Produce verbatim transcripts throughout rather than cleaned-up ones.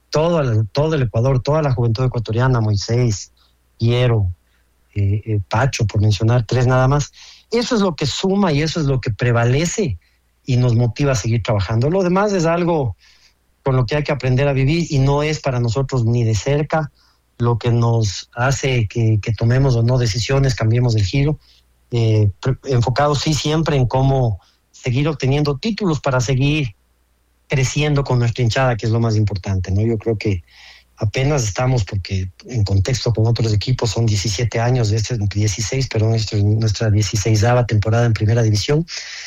todo el, todo el Ecuador, toda la juventud ecuatoriana, Moisés, Piero, eh, eh, Pacho, por mencionar tres nada más. Eso es lo que suma y eso es lo que prevalece y nos motiva a seguir trabajando. Lo demás es algo con lo que hay que aprender a vivir y no es para nosotros ni de cerca lo que nos hace que, que tomemos o no decisiones, cambiemos el giro, eh, enfocados sí siempre en cómo seguir obteniendo títulos para seguir creciendo con nuestra hinchada, que es lo más importante, ¿no? Yo creo que apenas estamos, porque en contexto con otros equipos son diecisiete años, este dieciséis, pero nuestra, nuestra dieciseisava temporada en Primera División,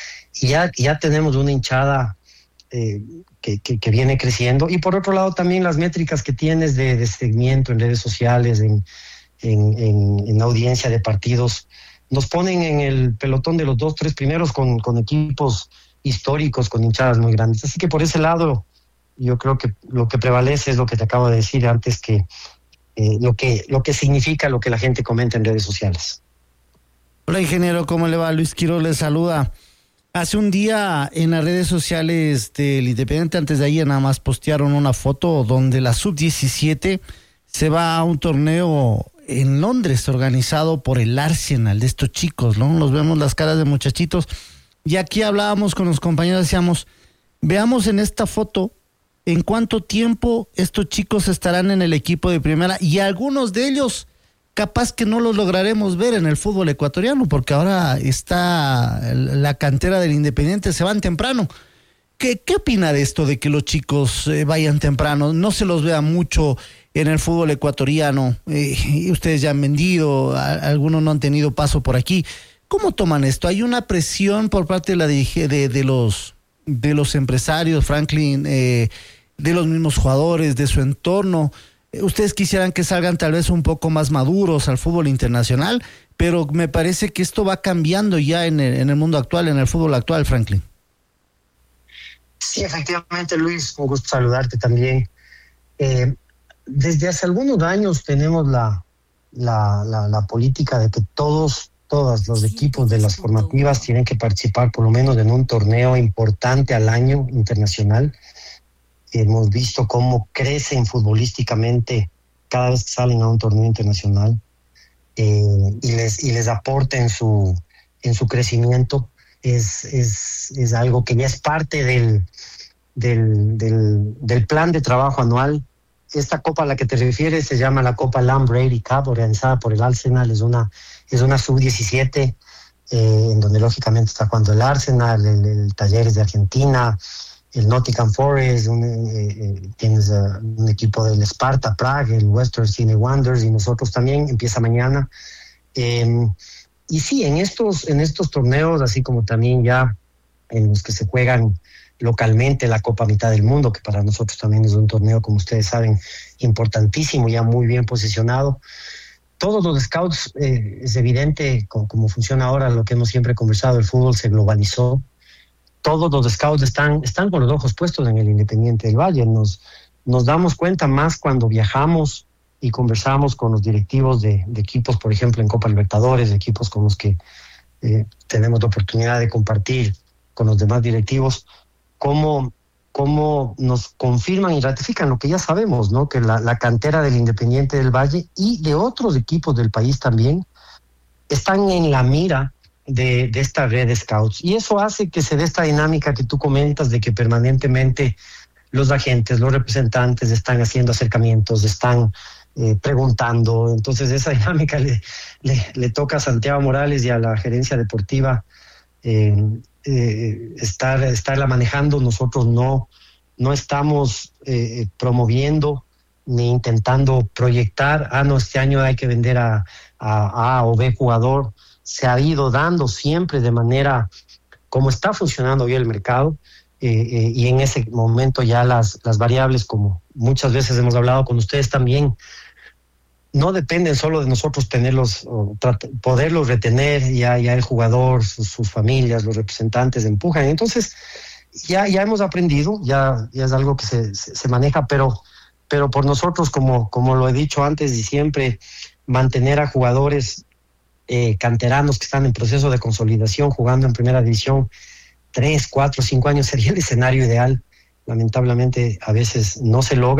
y ya, ya tenemos una hinchada eh, que, que, que viene creciendo, y por otro lado también las métricas que tienes de, de seguimiento en redes sociales, en, en, en, en audiencia de partidos, nos ponen en el pelotón de los dos, tres primeros con, con equipos históricos, con hinchadas muy grandes. Así que por ese lado, yo creo que lo que prevalece es lo que te acabo de decir antes, que eh, lo que lo que significa lo que la gente comenta en redes sociales. Hola, ingeniero, ¿cómo le va? Luis Quiroz le saluda. Hace un día en las redes sociales del Independiente, antes de ayer nada más postearon una foto donde la sub diecisiete se va a un torneo en Londres organizado por el Arsenal de estos chicos, ¿no? Nos vemos las caras de muchachitos. Y aquí hablábamos con los compañeros, decíamos, veamos en esta foto en cuánto tiempo estos chicos estarán en el equipo de primera, y algunos de ellos capaz que no los lograremos ver en el fútbol ecuatoriano, porque ahora está la cantera del Independiente, se van temprano. ¿Qué, qué opina de esto de que los chicos eh, vayan temprano? No se los vea mucho en el fútbol ecuatoriano, eh, y ustedes ya han vendido, a, algunos no han tenido paso por aquí. ¿Cómo toman esto? ¿Hay una presión por parte de la de, de los de los empresarios, Franklin, eh, de los mismos jugadores, de su entorno? Eh, ustedes quisieran que salgan tal vez un poco más maduros al fútbol internacional, pero me parece que esto va cambiando ya en el, en el mundo actual, en el fútbol actual, Franklin. Sí, efectivamente, Luis, un gusto saludarte también. Eh, desde hace algunos años tenemos la, la, la, la política de que todos Todos los equipos de las formativas tienen que participar por lo menos en un torneo importante al año internacional. Hemos visto cómo crecen futbolísticamente cada vez que salen a un torneo internacional, eh, y les y les aporta en su en su crecimiento. Es es es algo que ya es parte del del del, del plan de trabajo anual. Esta copa a la que te refieres se llama la Copa Lam Brady Cup, organizada por el Arsenal. Es una es una sub diecisiete, eh, en donde lógicamente está jugando el Arsenal, el, el Talleres de Argentina, el Nottingham Forest, un, eh, eh, tienes uh, un equipo del Sparta Prague, el Western Sydney Wanderers, y nosotros también. Empieza mañana. Eh, y sí, en estos en estos torneos, así como también ya en los que se juegan localmente, la Copa Mitad del Mundo, que para nosotros también es un torneo, como ustedes saben, importantísimo, ya muy bien posicionado. Todos los scouts, eh, es evidente cómo, cómo funciona ahora, lo que hemos siempre conversado, el fútbol se globalizó. Todos los scouts están, están con los ojos puestos en el Independiente del Valle. Nos, nos damos cuenta más cuando viajamos y conversamos con los directivos de, de equipos, por ejemplo, en Copa Libertadores, equipos con los que eh, tenemos la oportunidad de compartir con los demás directivos, cómo, cómo nos confirman y ratifican lo que ya sabemos, ¿no? Que la, la cantera del Independiente del Valle y de otros equipos del país también están en la mira de, de esta red de scouts. Y eso hace que se dé esta dinámica que tú comentas, de que permanentemente los agentes, los representantes están haciendo acercamientos, están eh, preguntando. Entonces esa dinámica le, le, le toca a Santiago Morales y a la gerencia deportiva eh, Eh, estar estarla manejando. Nosotros no no estamos eh, promoviendo ni intentando proyectar, ah, no, este año hay que vender a, a A o B jugador. Se ha ido dando siempre de manera como está funcionando hoy el mercado, eh, eh, y en ese momento ya las, las variables, como muchas veces hemos hablado con ustedes también, no dependen solo de nosotros tenerlos, o poderlos retener. Ya, ya el jugador, sus, sus familias, los representantes empujan. Entonces ya, ya hemos aprendido, ya, ya es algo que se, se, se maneja, pero, pero por nosotros, como, como lo he dicho antes y siempre, mantener a jugadores eh, canteranos que están en proceso de consolidación, jugando en primera división, tres, cuatro, cinco años sería el escenario ideal. Lamentablemente a veces no se logra.